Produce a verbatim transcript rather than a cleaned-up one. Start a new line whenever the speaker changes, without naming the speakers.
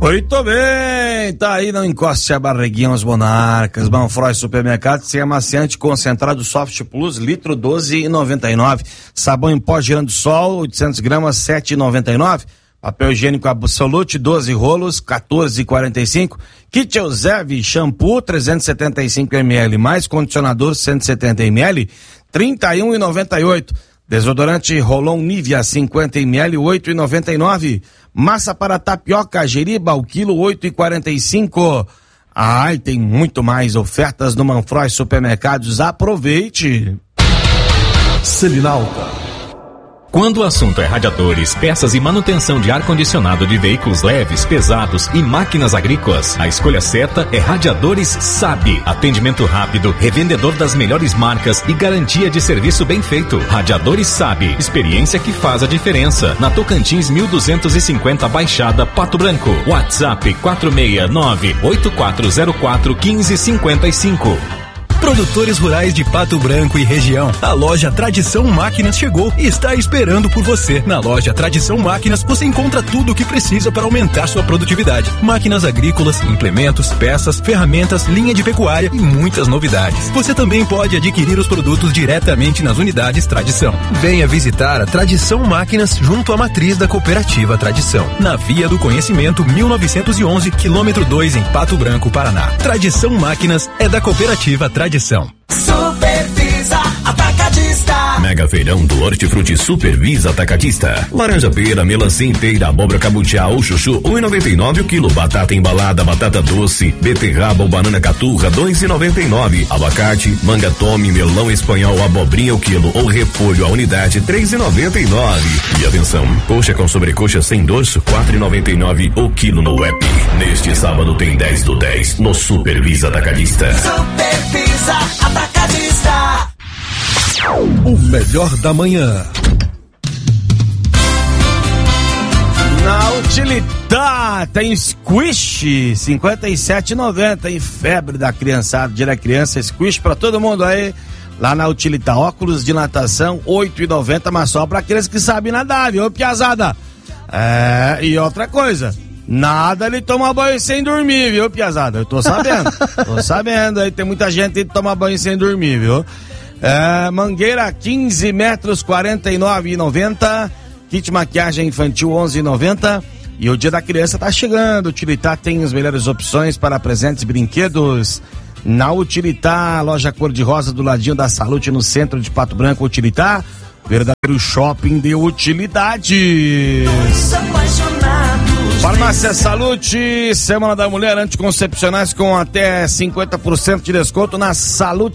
Muito bem, tá aí, não encoste a barriguinha aos monarcas. Manfroy Supermercado, sem amaciante concentrado Soft Plus, litro doze e noventa e nove. Sabão em pó Girando Sol, oitocentos gramas, sete e noventa e nove. Papel higiênico Absolute, doze rolos, quatorze e quarenta e cinco. Kit Elzev, shampoo, trezentos e setenta e cinco mililitros, mais condicionador, cento e setenta mililitros, trinta e um e noventa e oito. Desodorante Rolon Nivea, cinquenta mililitros, oito e noventa e nove. Massa para tapioca Jeriba, o quilo, oito e quarenta e cinco. Ai, tem muito mais ofertas no Manfroy Supermercados. Aproveite.
Selinalta.
Quando o assunto é radiadores, peças e manutenção de ar-condicionado de veículos leves, pesados e máquinas agrícolas, a escolha certa é Radiadores Sabe. Atendimento rápido, revendedor das melhores marcas e garantia de serviço bem feito. Radiadores Sabe. Experiência que faz a diferença. Na Tocantins mil duzentos e cinquenta Baixada, Pato Branco. WhatsApp quatro seis nove, oito quatro zero quatro, um cinco cinco cinco.
Produtores rurais de Pato Branco e região. A loja Tradição Máquinas chegou e está esperando por você. Na loja Tradição Máquinas você encontra tudo o que precisa para aumentar sua produtividade. Máquinas agrícolas, implementos, peças, ferramentas, linha de pecuária e muitas novidades. Você também pode adquirir os produtos diretamente nas unidades Tradição. Venha visitar a Tradição Máquinas junto à matriz da Cooperativa Tradição. Na Via do Conhecimento mil novecentos e onze, quilômetro dois em Pato Branco, Paraná. Tradição Máquinas é da Cooperativa Tradição.
Supervisa Atacadista.
Mega feirão do Hortifruti Supervisa Atacadista. Laranja pera, melancia inteira, abóbora cabutiá ou chuchu, um e noventa e nove o quilo. Batata embalada, batata doce, beterraba ou banana caturra, dois e noventa e nove. Abacate, manga tome, melão espanhol, abobrinha o quilo ou repolho a unidade, três e noventa e nove. E atenção, coxa com sobrecoxa sem dorso, quatro e noventa e nove o quilo no app. Neste sábado tem dez do dez no Supervisa Atacadista.
Supervisa Atacadista.
O melhor da manhã.
Na Utilidade tem Squish, cinquenta e sete e noventa, em febre da criançada, dia da criança, Squish pra todo mundo aí. Lá na Utilidade, óculos de natação, oito e noventa, mas só pra aqueles que sabem nadar, viu, piazada? É, e outra coisa, nada ele toma banho sem dormir, viu, piazada? Eu tô sabendo, tô sabendo, aí tem muita gente que toma banho sem dormir, viu? É, Mangueira, quinze metros, quarenta e nove e noventa. Kit maquiagem infantil, onze e noventa. E o dia da criança tá chegando. Utilitá tem as melhores opções para presentes e brinquedos. Na Utilitá, loja cor-de-rosa do ladinho da Salute, no centro de Pato Branco. Utilitá, verdadeiro shopping de utilidades. Farmácia Salute, Semana da Mulher, anticoncepcionais com até cinquenta por cento de desconto na Salute.